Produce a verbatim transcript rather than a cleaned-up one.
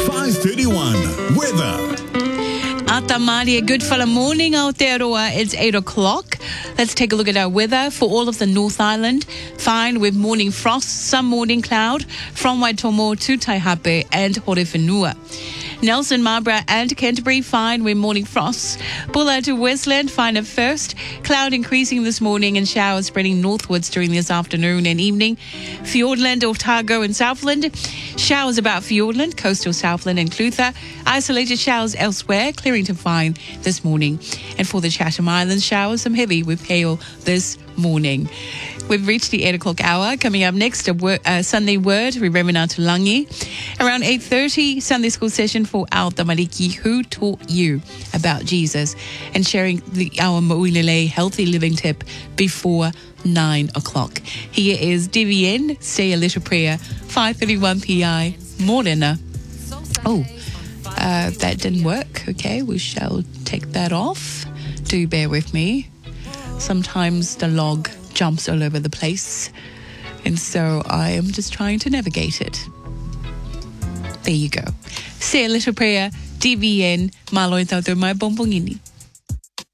five thirty-one. Weather. Atamaria, good fella morning Aotearoa. It's eight o'clock. Let's take a look at our weather for all of the North Island. Fine with morning frost, some morning cloud from Waitomo to Taihape and Horewhenua. Nelson, Marlborough and Canterbury, fine with morning frosts. Bulla to Westland, fine at first. Cloud increasing this morning and showers spreading northwards during this afternoon and evening. Fiordland, Otago and Southland. Showers about Fiordland, coastal Southland and Clutha. Isolated showers elsewhere, clearing to fine this morning. And for the Chatham Islands, showers, some heavy with hail this morning. We've reached the eight o'clock hour. Coming up next, a word, uh, Sunday Word with Reverend Tulangi. Around eight thirty, Sunday School session for Ao Tamariki, Who Taught You About Jesus, and sharing the our Mo'ilele healthy living tip before nine o'clock. Here is D V N, Say a Little Prayer, five thirty-one P I, Morena. Oh, uh, that didn't work. Okay, we shall take that off. Do bear with me. Sometimes the log jumps all over the place, and so I am just trying to navigate it. There you go. Say a Little Prayer, D V N, Maloi Tautu Mai Bombongini.